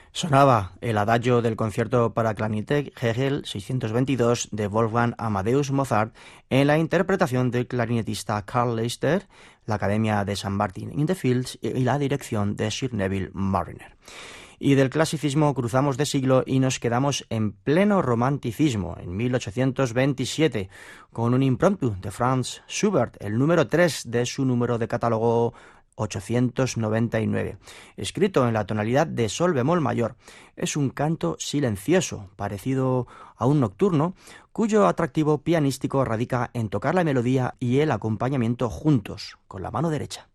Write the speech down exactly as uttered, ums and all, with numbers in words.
Sonaba el adagio del concierto para clarinete Hegel seiscientos veintidós de Wolfgang Amadeus Mozart en la interpretación del clarinetista Carl Leister, la Academia de San Martin in the Fields y la dirección de Sir Neville Marriner. Y del clasicismo cruzamos de siglo y nos quedamos en pleno romanticismo, en mil ochocientos veintisiete, con un impromptu de Franz Schubert, el número tres de su número de catálogo ochocientos noventa y nueve, escrito en la tonalidad de sol bemol mayor. Es un canto silencioso, parecido a un nocturno, cuyo atractivo pianístico radica en tocar la melodía y el acompañamiento juntos, con la mano derecha.